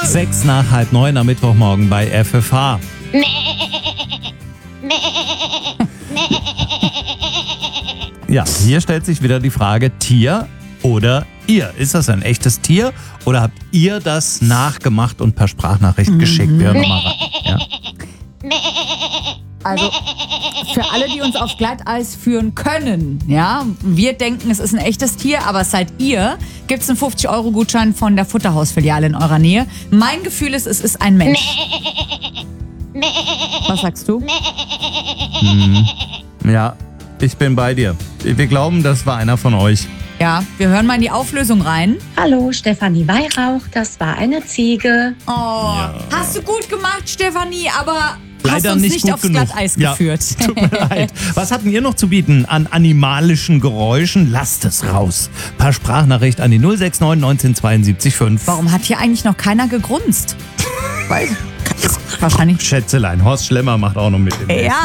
8:06 am Mittwochmorgen bei FFH. Ja, hier stellt sich wieder die Frage, Tier oder ihr? Ist das ein echtes Tier oder habt ihr das nachgemacht und per Sprachnachricht geschickt? Wir hören nochmal rein. Ja. Also für alle, die uns auf Glatteis führen können, ja, wir denken, es ist ein echtes Tier, aber seid ihr, gibt es einen 50-Euro-Gutschein von der Futterhausfiliale in eurer Nähe. Mein Gefühl ist, es ist ein Mensch. Was sagst du? Ja, ich bin bei dir. Wir glauben, das war einer von euch. Ja, wir hören mal in die Auflösung rein. Hallo, Stefanie Weihrauch, das war eine Ziege. Oh, hast du gut gemacht, Stefanie, aber Leider hast uns nicht nicht gut aufs genug. Glatteis Ja, geführt. Tut mir leid. Was hatten ihr noch zu bieten an animalischen Geräuschen? Lasst es raus. Per Sprachnachricht an die 069 1972 5. Warum hat hier eigentlich noch keiner gegrunzt? Weil, wahrscheinlich. Schätzelein, Horst Schlemmer macht auch noch mit. Ja.